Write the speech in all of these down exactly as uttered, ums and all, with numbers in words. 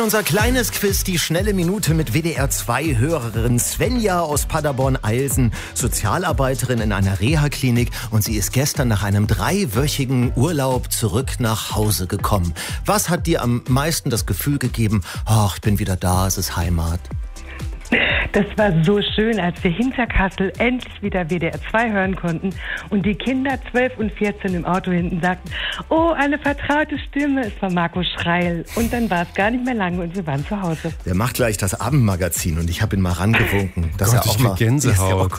Unser kleines Quiz, die schnelle Minute mit W D R zwei Hörerin Svenja aus Paderborn-Eilsen, Sozialarbeiterin in einer Reha-Klinik, und sie ist gestern nach einem dreiwöchigen Urlaub zurück nach Hause gekommen. Was hat dir am meisten das Gefühl gegeben, ach, ich bin wieder da, es ist Heimat? Das war so schön, als wir hinter Kassel endlich wieder W D R zwei hören konnten und die Kinder zwölf und vierzehn im Auto hinten sagten, oh, eine vertraute Stimme, es war Marco Schreil. Und dann war es gar nicht mehr lange und wir waren zu Hause. Der macht gleich das Abendmagazin und ich habe ihn mal rangewunken. Dass Gott, er auch ich mal krieg Gänsehaut.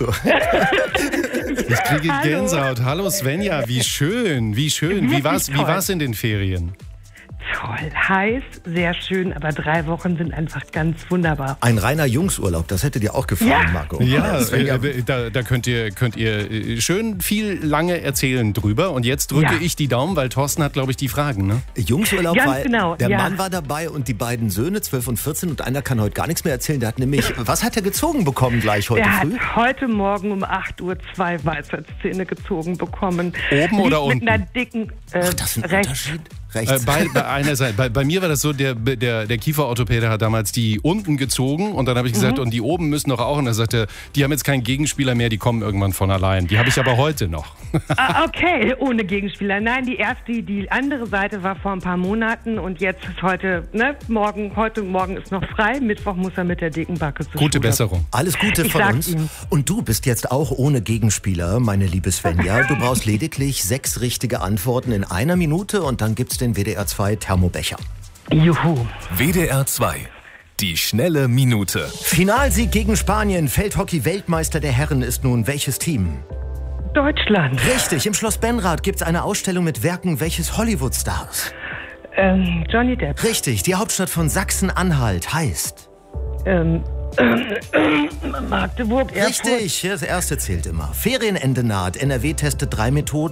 Ich Ich kriege Hallo. Gänsehaut. Hallo Svenja, wie schön, wie schön. Wie war's, wie toll. war's in den Ferien? Toll, heiß, sehr schön, aber drei Wochen sind einfach ganz wunderbar. Ein reiner Jungsurlaub, das hätte dir auch gefallen, Ja. Marco. Ja, Svenja, äh, da, da könnt ihr, könnt ihr äh, schön viel lange erzählen drüber. Und jetzt drücke Ja. ich die Daumen, weil Thorsten hat, glaube ich, die Fragen, ne? Jungsurlaub, Ganz weil genau, der ja. Mann war dabei und die beiden Söhne, zwölf und vierzehn, und einer kann heute gar nichts mehr erzählen. Der hat nämlich, was hat er gezogen bekommen gleich heute Der früh? hat heute Morgen um acht Uhr zwei Weisheitszähne gezogen bekommen. Oben oder Liegt unten? Mit einer dicken, äh, Ach, das ist ein rechts. Unterschied. Äh, Rechts. bei, bei einer Seite. Bei, bei mir war das so, der, der, der Kieferorthopäde hat damals die unten gezogen und dann habe ich gesagt, und die oben müssen doch auch. Und er sagte, die haben jetzt keinen Gegenspieler mehr, die kommen irgendwann von allein. Die habe ich aber heute noch. Ah, okay, ohne Gegenspieler. Nein, die erste, die andere Seite war vor ein paar Monaten und jetzt ist heute, ne, morgen, heute Morgen ist noch frei. Mittwoch muss er mit der dicken Backe zur Gute Schule. Besserung. Alles Gute Ich von sag's uns. Ihnen. Und du bist jetzt auch ohne Gegenspieler, meine liebe Svenja. Du brauchst lediglich sechs richtige Antworten in einer Minute und dann gibt's den W D R zwei Thermobecher. Juhu. W D R zwei. Die schnelle Minute. Finalsieg gegen Spanien. Feldhockey-Weltmeister der Herren ist nun welches Team? Deutschland. Richtig, im Schloss Benrath gibt's eine Ausstellung mit Werken welches Hollywood-Stars? Ähm, Johnny Depp. Richtig, die Hauptstadt von Sachsen-Anhalt heißt? Ähm, ähm, ähm, Magdeburg, Erfurt. Richtig, das erste zählt immer. Ferienende naht. N R W testet drei Methoden.